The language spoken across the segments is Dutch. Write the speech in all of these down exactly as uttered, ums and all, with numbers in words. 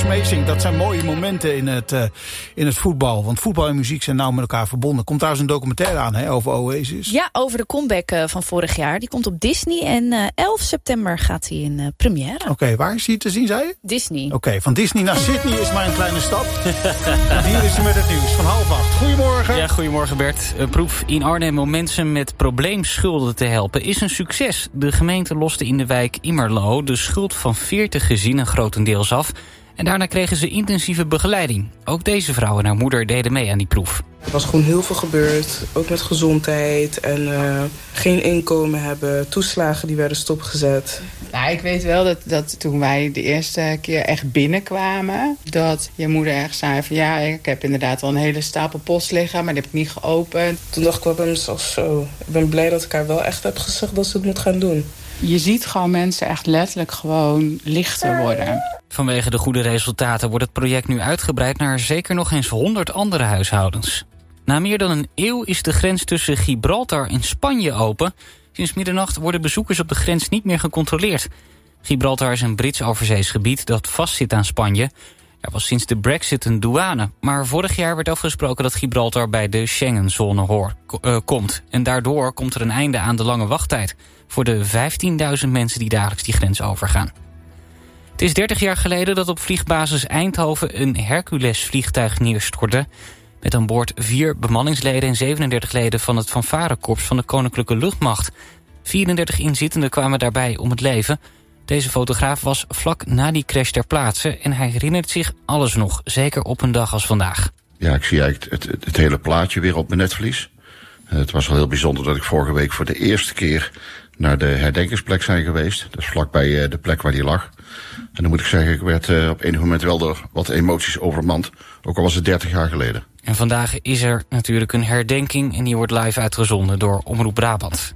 meezingt. Dat zijn mooie momenten in het, uh, in het voetbal. Want voetbal en muziek zijn nauw met elkaar verbonden. Komt trouwens een documentaire aan hè, over Oasis. Ja, over de comeback uh, van vorig jaar. Die komt op Disney en uh, elf september gaat hij in uh, première. Oké, okay, waar is hij te zien, zei je? Disney. Oké, okay, van Disney naar Sydney is maar een kleine stap. En hier is hij met het nieuws van half acht. Goedemorgen. Ja, goedemorgen Bert. Een proef in Arnhem om mensen met probleemschulden te helpen is een succes. De gemeente loste in de wijk Immerlo de schuld van veertig gezinnen grotendeels af. En daarna kregen ze intensieve begeleiding. Ook deze vrouw en haar moeder deden mee aan die proef. Er was gewoon heel veel gebeurd, ook met gezondheid en uh, geen inkomen hebben, toeslagen die werden stopgezet. Nou, ik weet wel dat, dat toen wij de eerste keer echt binnenkwamen, dat je moeder echt zei van ja, ik heb inderdaad al een hele stapel post liggen, maar die heb ik niet geopend. Toen dacht ik wel bij mezelf zo, ik ben blij dat ik haar wel echt heb gezegd dat ze het moet gaan doen. Je ziet gewoon mensen echt letterlijk gewoon lichter worden. Vanwege de goede resultaten wordt het project nu uitgebreid naar zeker nog eens honderd andere huishoudens. Na meer dan een eeuw is de grens tussen Gibraltar en Spanje open. Sinds middernacht worden bezoekers op de grens niet meer gecontroleerd. Gibraltar is een Brits overzees gebied dat vastzit aan Spanje. Er was sinds de Brexit een douane. Maar vorig jaar werd afgesproken dat Gibraltar bij de Schengenzone hoor, uh, komt. En daardoor komt er een einde aan de lange wachttijd voor de vijftienduizend mensen die dagelijks die grens overgaan. Het is dertig jaar geleden dat op vliegbasis Eindhoven een Hercules-vliegtuig neerstortte. Met aan boord vier bemanningsleden en zevenendertig leden van het fanfarekorps van de Koninklijke Luchtmacht. vierendertig inzittenden kwamen daarbij om het leven. Deze fotograaf was vlak na die crash ter plaatse en hij herinnert zich alles nog, zeker op een dag als vandaag. Ja, ik zie eigenlijk het, het, het hele plaatje weer op mijn netvlies. Uh, het was wel heel bijzonder dat ik vorige week voor de eerste keer naar de herdenkingsplek zijn geweest. Dat is vlakbij uh, de plek waar die lag. En dan moet ik zeggen, ik werd uh, op enig moment wel door wat emoties overmand. Ook al was het dertig jaar geleden. En vandaag is er natuurlijk een herdenking en die wordt live uitgezonden door Omroep Brabant.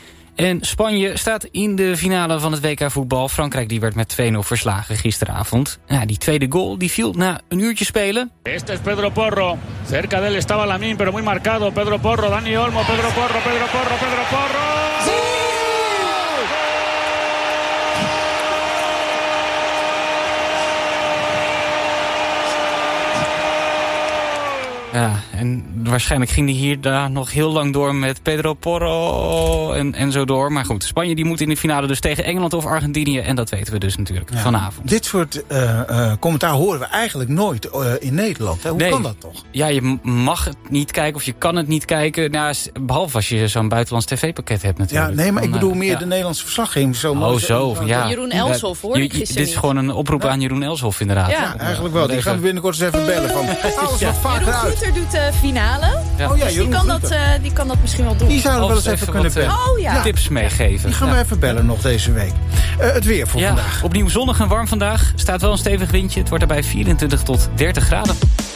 En Spanje staat in de finale van het W K voetbal. Frankrijk die werd met twee nul verslagen gisteravond. Nou, die tweede goal die viel na een uurtje spelen. Este es Pedro Porro. Cerca de él estaba Lamine, pero muy marcado. Pedro Porro, Dani Olmo, Pedro Porro, Pedro Porro, Pedro Porro. ¡Sí! Ja, en waarschijnlijk ging hij hier daar nog heel lang door met Pedro Porro en, en zo door. Maar goed, Spanje die moet in de finale dus tegen Engeland of Argentinië. En dat weten we dus natuurlijk ja. vanavond. Dit soort uh, uh, commentaar horen we eigenlijk nooit uh, in Nederland. Hè? Hoe nee. kan dat toch? Ja, je mag het niet kijken of je kan het niet kijken. Nou, behalve als je zo'n buitenlands tv-pakket hebt natuurlijk. Ja, nee, maar Dan, ik bedoel uh, meer ja. de Nederlandse verslaggeving. Zo oh, zo, zo ja. Jeroen Elshoff hoor ik gisteren Dit is gewoon een oproep ja. aan Jeroen Elshoff inderdaad. Ja, ja eigenlijk wel. Die gaan we binnenkort eens even bellen. Van, alles wat vaker Jeroen uit. Groeter doet de uh, finale. Ja. Oh ja, dus die kan, dat, uh, die kan dat misschien wel doen. Die zouden we wel eens even, even kunnen wat, bellen. Oh, ja. Tips meegeven. Die gaan ja. we even bellen nog deze week. Uh, het weer voor ja, vandaag. Opnieuw zonnig en warm vandaag. Staat wel een stevig windje. Het wordt daarbij vierentwintig tot dertig graden.